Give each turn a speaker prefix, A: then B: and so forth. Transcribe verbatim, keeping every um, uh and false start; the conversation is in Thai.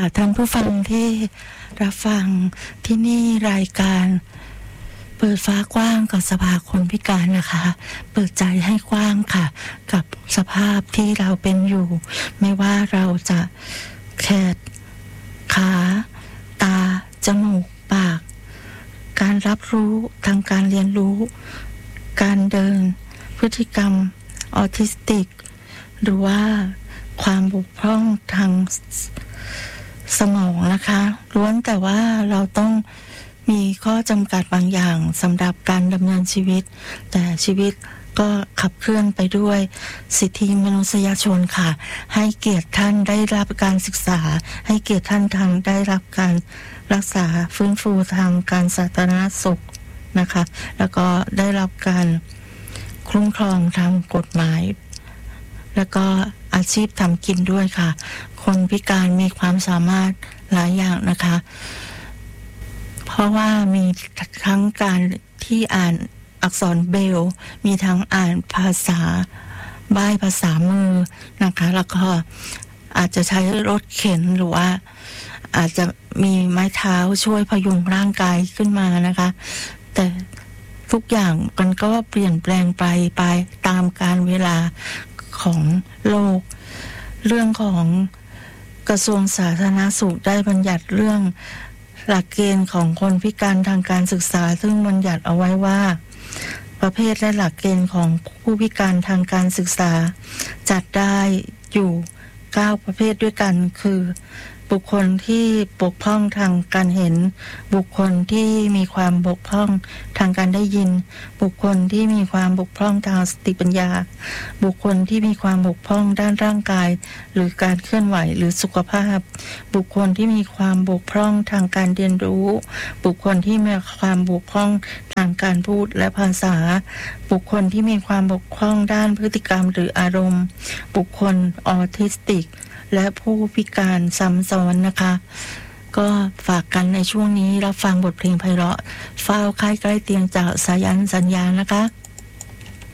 A: ท่านผู้ฟังที่รับฟังที่นี่รายการเปิดฟ้ากว้างกับสภาคนพิการนะคะเปิดใจให้กว้างค่ะกับสภาพที่เราเป็นอยู่ไม่ว่าเราจะแขนขาตาจมูกปากการรับรู้ทางการเรียนรู้การเดินพฤติกรรมออทิสติกหรือว่าความบกพร่องทางสมองนะคะล้วนแต่ว่าเราต้องมีข้อจำกัดบางอย่างสำหรับการดำเนินชีวิตแต่ชีวิตก็ขับเคลื่อนไปด้วยสิทธิมนุษยชนค่ะให้เกียรติท่านได้รับการศึกษาให้เกียรติท่านทางได้รับการรักษาฟื้นฟูทางการสาธารณสุขนะคะแล้วก็ได้รับการคุ้มครองทางกฎหมายแล้วก็อาชีพทำกินด้วยค่ะคนพิการมีความสามารถหลายอย่างนะคะเพราะว่ามีทั้งการที่อ่านอักษรเบรลล์มีทั้งอ่านภาษาบ้ายภาษามือนะคะแล้วก็อาจจะใช้รถเข็นหรือว่าอาจจะมีไม้เท้าช่วยพยุงร่างกายขึ้นมานะคะแต่ทุกอย่างมันก็เปลี่ยนแปลงไปไปตามกาลเวลาของโลกเรื่องของกระทรวงสาธารณสุขได้บัญญัติเรื่องหลักเกณฑ์ของคนพิการทางการศึกษาซึ่งบัญญัติเอาไว้ว่าประเภทและหลักเกณฑ์ของผู้พิการทางการศึกษาจัดได้อยู่เก้าประเภทด้วยกันคือบุคคลที่บกพร่องทางการเห็นบุคคลที่มีความบกพร่องทางการได้ยินบุคคลที่มีความบกพร่องทางสติปัญญาบุคคลที่มีความบกพร่องด้านร่างกายหรือการเคลื่อนไหวหรือสุขภาพบุคคลที่มีความบกพร่องทางการเรียนรู้บุคคลที่มีความบกพร่องทางการพูดและภาษาบุคคลที่มีความบกพร่องด้านพฤติกรรมหรืออารมณ์บุคคลออทิสติกและผู้พิการซ้ำซ้อนนะคะก็ฝากกันในช่วงนี้รับฟังบทเพลงไพเราะเฝ้าค่ายใกล้เตียงจากสายันสัญญานะคะ